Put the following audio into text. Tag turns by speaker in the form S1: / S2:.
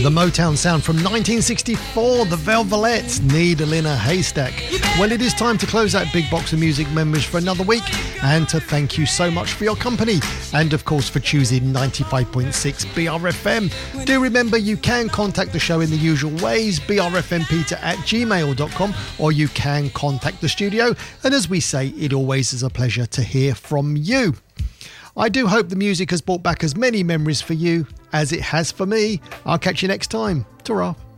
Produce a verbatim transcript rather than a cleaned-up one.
S1: The Motown sound from nineteen sixty-four, the Velvelettes, Needle in a Haystack. Well, it is time to close out Big Box of Music Memories for another week, and to thank you so much for your company, and of course for choosing ninety-five point six B R F M. Do remember you can contact the show in the usual ways, b r f m peter at gmail dot com, or you can contact the studio, and as we say, it always is a pleasure to hear from you. I do hope the music has brought back as many memories for you as it has for me. I'll catch you next time. Ta-ra.